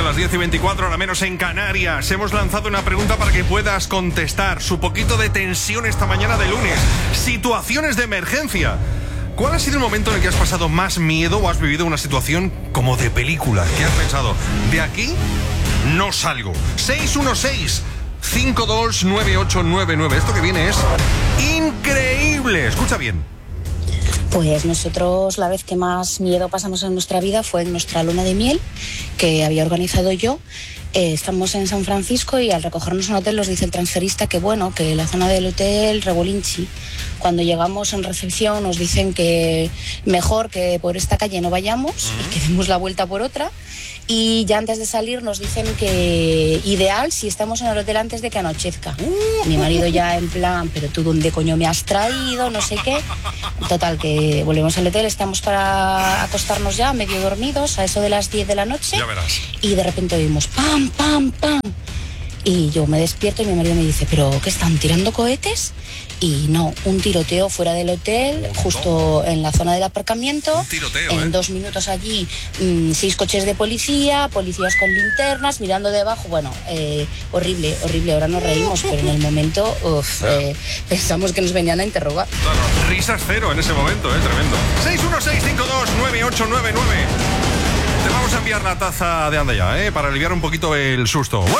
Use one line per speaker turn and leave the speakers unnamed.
en las 10:24, ahora menos en Canarias. Hemos lanzado una pregunta para que puedas contestar. Su poquito de tensión esta mañana de lunes. Situaciones de emergencia. ¿Cuál ha sido el momento en el que has pasado más miedo o has vivido una situación como de película? ¿Qué has pensado? De aquí no salgo. 616-529899. Esto que viene es increíble. Escucha bien.
Pues nosotros la vez que más miedo pasamos en nuestra vida fue en nuestra luna de miel, que había organizado yo. Estamos en San Francisco y al recogernos en un hotel nos dice el transferista que bueno, que la zona del hotel Revolinchi. Cuando llegamos en recepción nos dicen que mejor que por esta calle no vayamos y que demos la vuelta por otra. Y ya antes de salir nos dicen que ideal si estamos en el hotel antes de que anochezca. Mi marido ya en plan, pero tú dónde coño me has traído, no sé qué. Total, que volvemos al hotel, estamos para acostarnos ya medio dormidos a eso de las 10 de la noche.
Ya verás.
Y de repente oímos pam, pam, pam. Y yo me despierto y mi marido me dice, ¿pero qué están tirando cohetes? Y no, un tiroteo fuera del hotel, justo en la zona del aparcamiento.
Un tiroteo,
en 2 minutos allí, 6 coches de policía, policías con linternas, mirando debajo. Bueno, horrible, horrible. Ahora nos reímos, pero en el momento pensamos que nos venían a interrogar.
Claro, risas cero en ese momento, tremendo. 616-529899. Te vamos a enviar la taza de Anda Ya, para aliviar un poquito el susto.